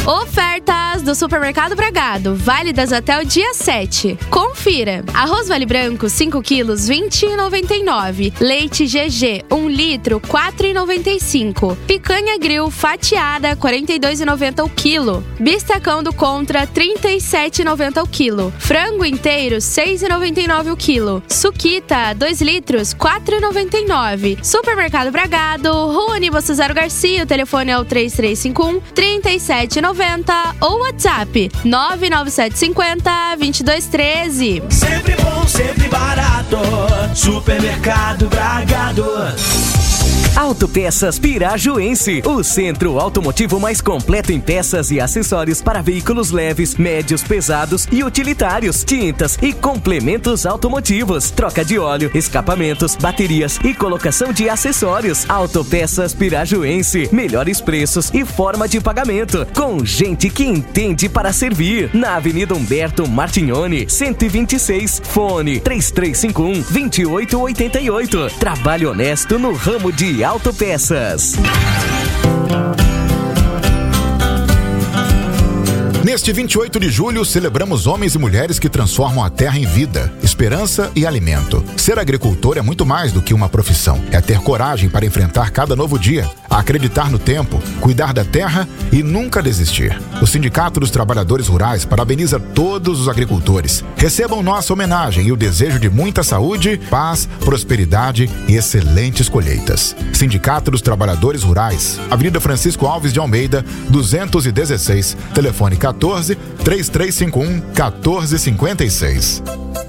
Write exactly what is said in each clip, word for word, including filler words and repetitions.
Ofertas do Supermercado Bragado, válidas até o dia sete. Confira. Arroz Vale Branco, cinco quilos, vinte reais e noventa e nove centavos. Leite G G, um litro, quatro reais e noventa e cinco centavos. Picanha grill fatiada, quarenta e dois reais e noventa centavos o quilo. Bistecão do Contra, trinta e sete reais e noventa centavos o quilo. Frango inteiro, seis reais e noventa e nove centavos o quilo. Suquita, dois litros, quatro reais e noventa e nove centavos. Supermercado Bragado, Rua Aníbal Cesaro Garcia, o telefone é o três três cinco um, três sete nove zero ou WhatsApp nove nove sete cinco zero, dois dois um três. Sempre bom, sempre barato. Supermercado Bragado. Autopeças Pirajuense, o centro automotivo mais completo em peças e acessórios para veículos leves, médios, pesados e utilitários, tintas e complementos automotivos, troca de óleo, escapamentos, baterias e colocação de acessórios. Autopeças Pirajuense, melhores preços e forma de pagamento, com gente que entende para servir. Na Avenida Humberto Martignoni, cento e vinte e seis, fone três três cinco um, dois oito oito oito. Trabalho honesto no ramo de autopeças. Neste vinte e oito de julho, celebramos homens e mulheres que transformam a terra em vida, esperança e alimento. Ser agricultor é muito mais do que uma profissão. É ter coragem para enfrentar cada novo dia, acreditar no tempo, cuidar da terra e nunca desistir. O Sindicato dos Trabalhadores Rurais parabeniza todos os agricultores. Recebam nossa homenagem e o desejo de muita saúde, paz, prosperidade e excelentes colheitas. Sindicato dos Trabalhadores Rurais, Avenida Francisco Alves de Almeida, duzentos e dezesseis, telefone quatorze, três três cinco um, quatorze cinquenta e seis.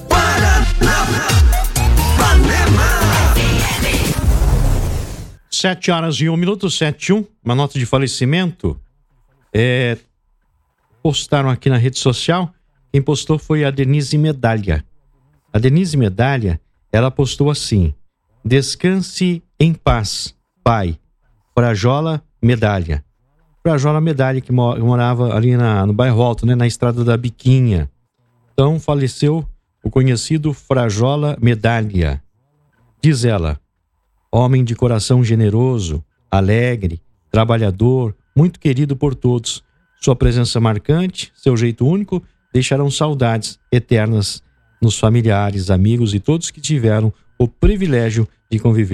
Sete horas e um minuto, sete e um. Uma nota de falecimento. É, postaram aqui na rede social. Quem postou foi a Denise Medalha. A Denise Medalha, ela postou assim: descanse em paz, pai. Frajola Medalha. Frajola Medalha, que morava ali na, no bairro Alto, né, na estrada da Biquinha. Então faleceu o conhecido Frajola Medalha. Diz ela: homem de coração generoso, alegre, trabalhador, muito querido por todos. Sua presença marcante, seu jeito único, deixarão saudades eternas nos familiares, amigos e todos que tiveram o privilégio de conviver